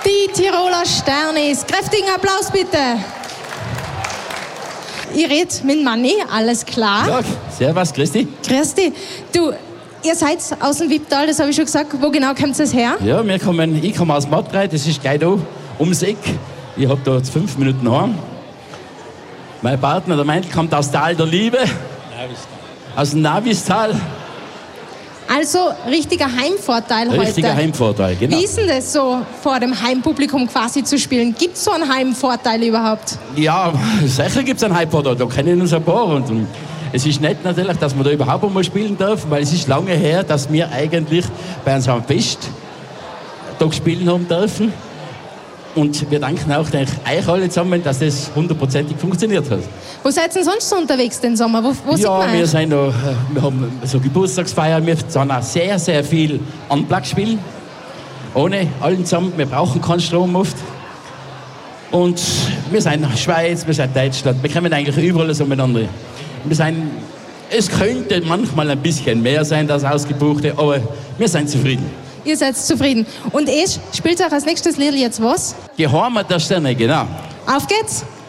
Die Tiroler Sternis. Kräftigen Applaus bitte. Ich rede mit Manni, alles klar. Ja, servus, grüß dich. Grüß dich. Du, ihr seid aus dem Wipptal, das habe ich schon gesagt. Wo genau kommt es her? Ja, ich komme aus Mattrei, das ist gleich da ums Eck. Ich habe da jetzt 5 Minuten heim. Mein Partner, der Meindl, kommt aus Tal der Liebe. Aus dem Navistal. Also richtiger Heimvorteil heute. Richtiger Heimvorteil, genau. Wie ist denn das so, vor dem Heimpublikum quasi zu spielen? Gibt es so einen Heimvorteil überhaupt? Ja, sicher gibt es einen Heimvorteil, da kennen uns ein paar. Und es ist nett natürlich, dass wir da überhaupt einmal spielen dürfen, weil es ist lange her, dass wir eigentlich bei unserem Fest da spielen haben dürfen. Und wir danken auch euch alle zusammen, dass das 100%ig funktioniert hat. Wo seid ihr denn sonst so unterwegs den Sommer? Wo sieht man wir euch? sind da, wir haben so Geburtstagsfeiern, wir sind auch sehr, sehr viel Unplugged spielen. Ohne allen zusammen, wir brauchen keinen Strom oft. Und wir sind Schweiz, wir sind Deutschland, wir kommen eigentlich überall so miteinander. Es könnte manchmal ein bisschen mehr sein, das Ausgebuchte, aber wir sind zufrieden. Ihr seid zufrieden. Und spielt euch als nächstes Lied jetzt was? Die Heimat der Sterne, genau. Auf geht's!